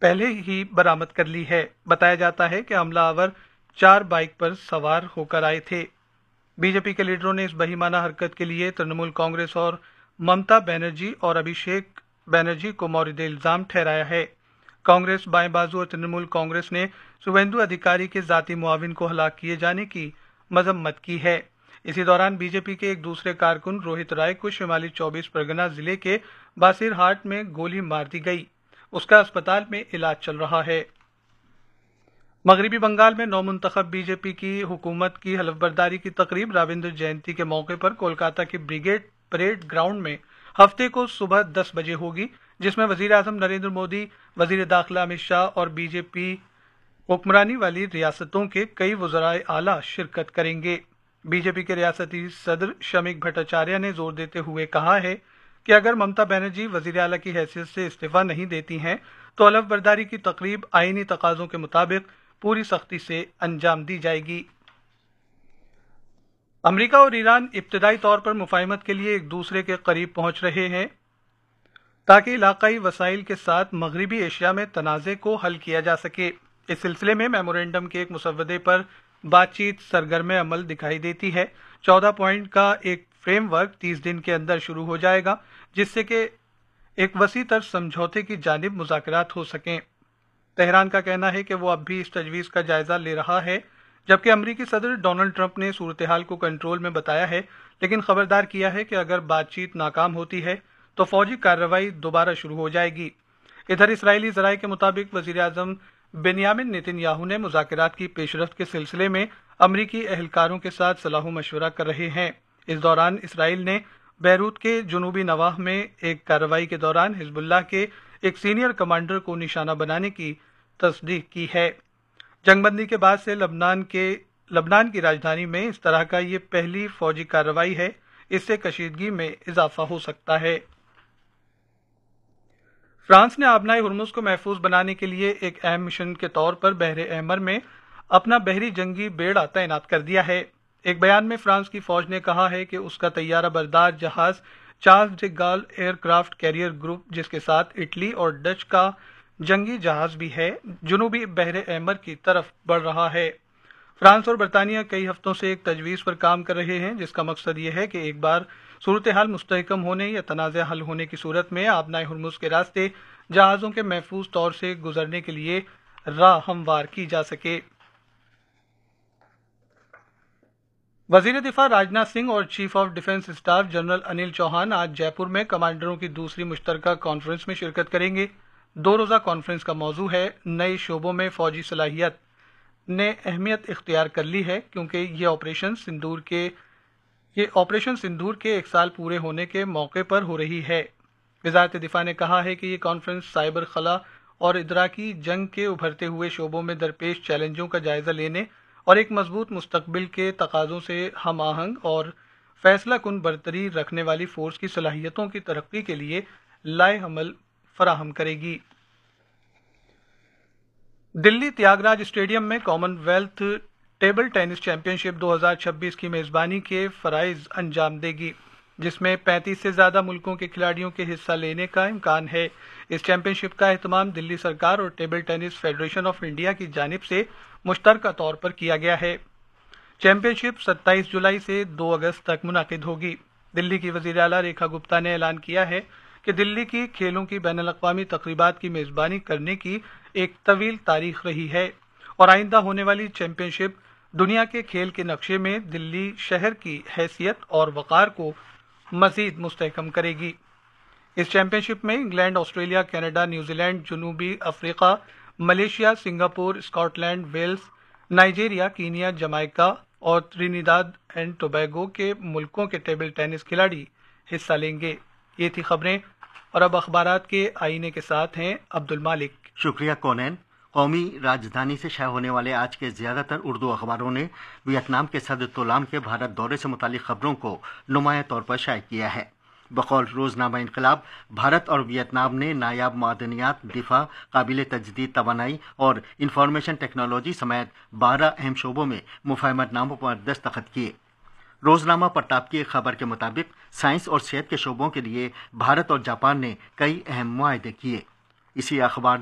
पहले ही बरामद कर ली है। बताया जाता है कि हमलावर 4 बाइक पर सवार होकर आए थे। बीजेपी के लीडरों ने इस बहिमाना हरकत के लिए तृणमूल कांग्रेस और ममता बनर्जी और अभिषेक बनर्जी को मौरिद इल्जाम ठहराया है। कांग्रेस बाएं बाजू और तृणमूल कांग्रेस ने शुभेंदु अधिकारी के जाती मुआविन को हलाक किए जाने की मजम्मत की है। इसी दौरान बीजेपी के एक दूसरे कारकुन रोहित राय को शिमाली 24 परगना जिले के बासिरहाट में गोली मार दी गई। उसका अस्पताल में इलाज चल रहा है। मगरबी बंगाल में नौमुंतखब बीजेपी की हुकूमत की हलफबरदारी की तकरीब रविंद्र जयंती के मौके पर कोलकाता के ब्रिगेड परेड ग्राउंड में हफ्ते को सुबह 10 बजे होगी, जिसमें वजीर आजम नरेंद्र मोदी, वजीर दाखिला अमित शाह और बीजेपी हुक्मरानी वाली रियासतों के कई वज़राए आला शिरकत करेंगे। बीजेपी के रियासती सदर शमीक भट्टाचार्य ने जोर देते हुए कहा है कि अगर ममता बनर्जी वजीर आला की हैसियत से इस्तीफा नहीं देती हैं तो हलफबरदारी की तकरीब आईनी तकाजों के मुताबिक पूरी सख्ती से अंजाम दी जाएगी। अमेरिका और ईरान इब्तदाई तौर पर मुफाहिमत के लिए एक दूसरे के करीब पहुंच रहे हैं ताकि इलाकाई वसाइल के साथ मगरबी एशिया में तनाज़े को हल किया जा सके। इस सिलसिले में मेमोरेंडम के एक मुसव्वदे पर बातचीत सरगर्म अमल दिखाई देती है। 14 पॉइंट का एक फ्रेमवर्क 30 दिन के अंदर शुरू हो जाएगा, जिससे कि एक वसी तर समझौते की जानिब मुज़ाकरात हो सकें। तेहरान का कहना है कि वो अब भी इस तजवीज़ का जायजा ले रहा है, जबकि अमरीकी सदर डोनाल्ड ट्रंप ने सूरत हाल को कंट्रोल में बताया है, लेकिन खबरदार किया है कि अगर बातचीत नाकाम होती है तो फौजी कार्रवाई दोबारा शुरू हो जाएगी। इधर इसराइली ज़राए के मुताबिक वज़ीर आज़म बेनियामिन नेतन्याहू ने मुज़ाकरात की पेशरफ्त के सिलसिले में अमरीकी अहलकारों के साथ सलाह मशवरा कर रहे हैं। इस दौरान इसराइल ने बैरूत के जुनूबी नवाह में एक कार्रवाई के दौरान हिजबुल्लाह के एक सीनियर कमांडर को निशाना बनाने की तस्दीक की है। जंगबंदी के बाद से लबनान की राजधानी में इस तरह का ये पहली फौजी कार्रवाई है। इससे कशीदगी में इजाफा हो सकता है। फ्रांस ने आबनाए हुर्मुज को महफूज बनाने के लिए एक अहम मिशन के तौर पर बहरे अहमर में अपना बहरी जंगी बेड़ा तैनात कर दिया है। एक बयान में फ्रांस की फौज ने कहा है कि उसका तैयारा बरदार जहाज चार्ल्स डे गाल एयरक्राफ्ट कैरियर ग्रुप, जिसके साथ इटली और डच का जंगी जहाज भी है, जुनूबी बहरे अहमर की तरफ बढ़ रहा है। फ्रांस और बरतानिया कई हफ्तों से एक तजवीज़ पर काम कर रहे हैं, जिसका मकसद ये है कि एक बार सूरत हाल मुस्तहकम होने या तनाज़ा हल होने की सूरत में आबनाए हुर्मुज के रास्ते जहाज़ों के महफूज तौर से गुजरने के लिए राह हमवार की जा सके। वजीर दिफा राजनाथ सिंह और chief of defence staff general Anil Chauhan आज जयपुर में कमांडरों की दूसरी मुश्तरका कॉन्फ्रेंस में शिरकत करेंगे। 2 रोज़ा कॉन्फ्रेंस का मौजू है नए शोबों में फौजी सलाहियत ने अहमियत इख्तियार कर ली है, क्योंकि ये ऑपरेशन सिंदूर के 1 साल पूरे होने के मौके पर हो रही है। वजारत दिफा ने कहा है कि ये कॉन्फ्रेंस साइबर खला और इदराकी जंग के उभरते हुए शोबों में दरपेश चैलेंजों का जायजा लेने और एक मजबूत मुस्तकबिल के तकाजों से हम आहंग और फैसला कुन बरतरी रखने वाली फोर्स की सलाहियतों की तरक्की के लिए लाए अमल फराहम करेगी। दिल्ली त्यागराज स्टेडियम में कॉमनवेल्थ टेबल टेनिस चैंपियनशिप 2026 की मेजबानी के फराइज अंजाम देगी, जिसमें 35 से ज्यादा मुल्कों के खिलाड़ियों के हिस्सा लेने का इम्कान है। इस चैंपियनशिप का एहतमाम दिल्ली सरकार और table tennis federation of India की जानिब से मुश्तरका तौर पर किया गया है। चैंपियनशिप 27 जुलाई से 2 अगस्त तक मुनाकिद होगी। दिल्ली की वज़ीर आला रेखा गुप्ता ने ऐलान किया है कि दिल्ली की खेलों की बैनुल-अक़वामी तक़रीबात की मेज़बानी करने की एक तवील तारीख रही है और आइंदा होने वाली चैंपियनशिप दुनिया के खेल के नक्शे में दिल्ली शहर की हैसियत और वक़ार को मज़ीद मुस्तहकम करेगी। इस चैंपियनशिप में इंग्लैंड, ऑस्ट्रेलिया, कनाडा, न्यूजीलैंड, जनूबी Africa, Malaysia, Singapore, Scotland, Wales, Nigeria, Kenya, Jamaica और त्रिनिदाद एंड टोबैगो के मुल्कों के टेबल टेनिस खिलाड़ी हिस्सा लेंगे। ये थी खबरें और अब अखबारात के आईने के साथ हैं अब्दुल मालिक। शुक्रिया कोनैन। कौमी राजधानी से शाया होने वाले आज के ज़्यादातर उर्दू अखबारों ने वियतनाम के सदर तोलान के भारत दौरे से मुतालिक खबरों को नुमाया तौर पर शाया किया है। बकौल रोजनामा इनकलाब, भारत और वियतनाम ने नायाब मादनियात, दिफा, काबिल तजदीद तवानाई और इंफॉर्मेशन टेक्नोलॉजी समेत 12 अहम शोबों में मुफाहमतनामों पर दस्तखत किए। रोजनामा प्रताप की एक खबर के मुताबिक साइंस और सेहत के शोबों के लिए भारत और जापान ने कई अहम मुआहदे किए। इसी अखबार